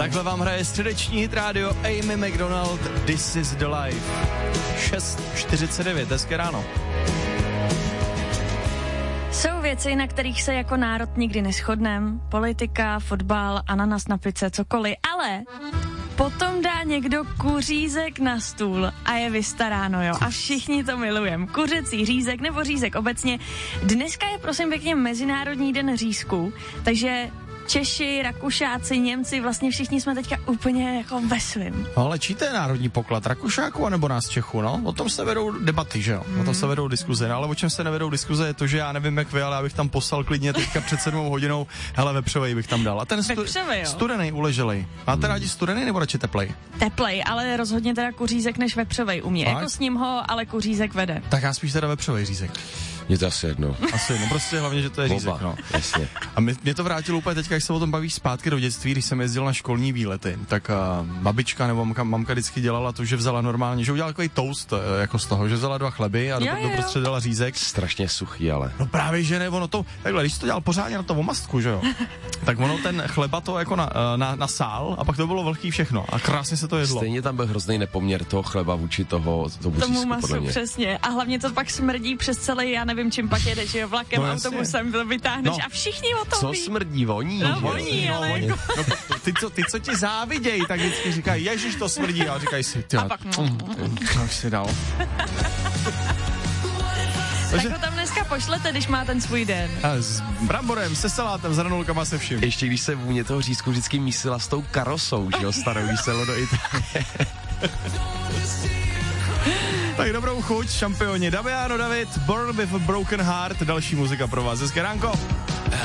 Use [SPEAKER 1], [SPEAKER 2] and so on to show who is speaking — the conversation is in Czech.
[SPEAKER 1] Takhle vám hraje středeční hit rádio Amy McDonald, This is the Life. 6:49, hezké ráno.
[SPEAKER 2] Jsou věci, na kterých se jako národ nikdy neshodneme. Politika, fotbal, ananas na pice, cokoliv. Ale potom dá někdo kuřízek na stůl a je vystaráno, jo. A všichni to milujeme. Kuřecí řízek nebo řízek obecně. Dneska je prosím pěkně Mezinárodní den řízků, takže Češi, Rakušáci, Němci, vlastně všichni jsme teďka úplně jako ve svým.
[SPEAKER 1] No, ale čí to je národní poklad? Rakušáků anebo nás Čechů, no? O tom se vedou debaty, že jo? O tom se vedou diskuze, no, ale o čem se nevedou diskuze je to, že já nevím jak vy, ale já bych tam poslal klidně teďka před 7 hodinou, hele, vepřovej bych tam dal. A ten studenej, uleželej. Máte rádi studenej nebo radši teplej?
[SPEAKER 2] Teplej, ale rozhodně teda kuřízek než vepřovej u mě. Jako s ním ho, ale kuřízek vede.
[SPEAKER 1] Tak já spíš teda vepřovej řízek.
[SPEAKER 3] Je to asi jedno.
[SPEAKER 1] Asi jedno, prostě hlavně, že to je řízek, no.
[SPEAKER 3] Jasně.
[SPEAKER 1] A mě to vrátilo úplně teďka, když se o tom bavíš zpátky do dětství, když jsem jezdil na školní výlety, tak babička nebo mamka vždycky dělala to, že vzala normálně, že udělala takový toast jako z toho, že vzala 2 chleby a doprostřed dala řízek.
[SPEAKER 3] Strašně suchý, ale.
[SPEAKER 1] No právě, že ne, ono to, takhle, když to dělal pořádně na to omastku, že jo, tak ono ten chleba to jako nasál a pak to bylo velký všechno a krásně se to jedlo.
[SPEAKER 3] Stejně tam byl hrozný nepoměr toho chleba vůči tomu
[SPEAKER 2] masu, přesně. A hlavně to pak smrdí přes celý, já nevím, čím pak jedeš, jo, vlakem, no, autobusem, to vytáhneš a všichni o tom ví.
[SPEAKER 3] Co smrdí, voní?
[SPEAKER 2] No, voní, ale jako...
[SPEAKER 1] ty, co ti závidějí, tak vždycky říkají, ježiš, to smrdí, a říkají si, ty,
[SPEAKER 2] a pak...
[SPEAKER 1] už si dal.
[SPEAKER 2] Tak ho tam dneska pošlete, když má ten svůj den.
[SPEAKER 1] A s bramborem, se salátem, s hranulkama, se vším.
[SPEAKER 3] Ještě když se vůně toho řízku vždycky mísila s tou karosou, že jo, starou, když se do Itálie.
[SPEAKER 1] Tak dobrou chuť, šampioni. Damiano David, Born with a Broken Heart, další muzika pro vás. Hezké ránko.